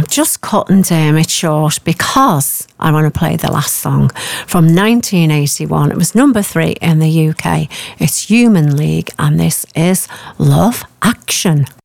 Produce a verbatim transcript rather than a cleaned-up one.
just cutting um, it short because I want to play the last song from nineteen eighty-one. It was number three in the U K. It's Human League, and this is Love Action.